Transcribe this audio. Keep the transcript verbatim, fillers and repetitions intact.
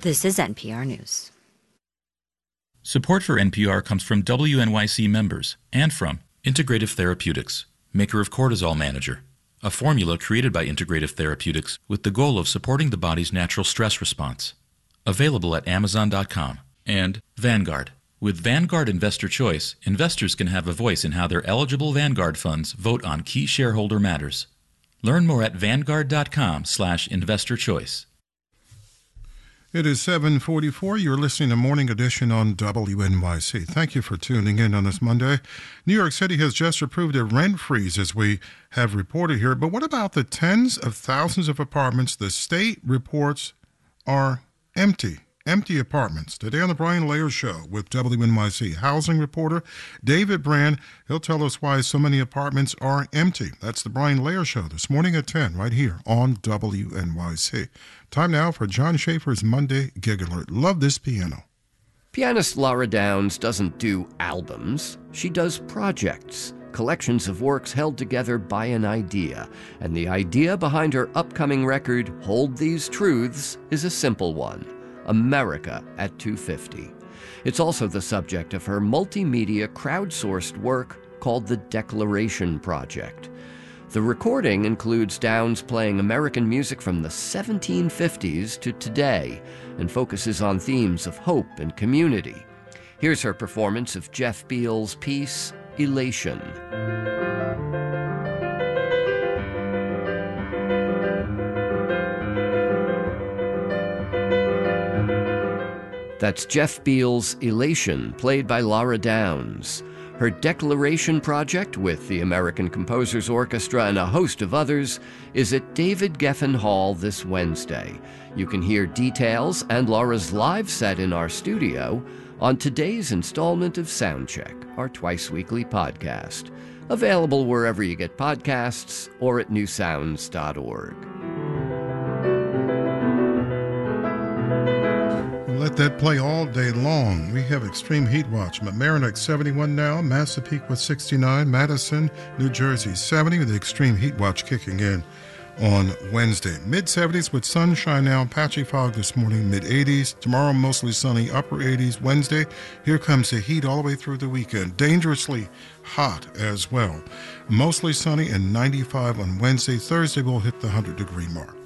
This is N P R News. Support for N P R comes from W N Y C members and from Integrative Therapeutics, maker of Cortisol Manager, a formula created by Integrative Therapeutics with the goal of supporting the body's natural stress response. Available at Amazon dot com. And Vanguard. With Vanguard Investor Choice, investors can have a voice in how their eligible Vanguard funds vote on key shareholder matters. Learn more at Vanguard dot com slash investor choice. It is seven forty-four. You're listening to Morning Edition on W N Y C. Thank you for tuning in on this Monday. New York City has just approved a rent freeze, as we have reported here. But what about the tens of thousands of apartments the state reports are empty? Empty apartments. Today on the Brian Lehrer Show with W N Y C housing reporter David Brand. He'll tell us why so many apartments are empty. That's the Brian Lehrer Show this morning at ten right here on W N Y C. Time now for John Schaefer's Monday Gig Alert. Love this piano. Pianist Laura Downs doesn't do albums. She does projects, collections of works held together by an idea. And the idea behind her upcoming record, Hold These Truths, is a simple one. America at two fifty. It's also the subject of her multimedia crowdsourced work called The Declaration Project. The recording includes Downs playing American music from the seventeen fifties to today and focuses on themes of hope and community. Here's her performance of Jeff Beal's piece, Elation. That's Jeff Beal's Elation, played by Laura Downs. Her Declaration Project, with the American Composers Orchestra and a host of others, is at David Geffen Hall this Wednesday. You can hear details and Laura's live set in our studio on today's installment of Soundcheck, our twice-weekly podcast. Available wherever you get podcasts or at new sounds dot org. Let that play all day long. We have extreme heat watch. Mamaroneck seventy-one now, Massapequa sixty-nine, Madison, New Jersey seventy, with the extreme heat watch kicking in on Wednesday. mid seventies with sunshine now, patchy fog this morning, mid eighties. Tomorrow mostly sunny, upper eighties. Wednesday, here comes the heat all the way through the weekend. Dangerously hot as well. Mostly sunny and ninety-five on Wednesday. Thursday will hit the one hundred degree mark.